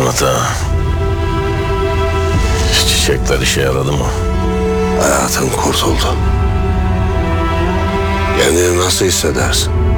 Murat ağa. Çiçekler işe yaradı mı? Hayatın kurtuldu. Kendini nasıl hissedersin?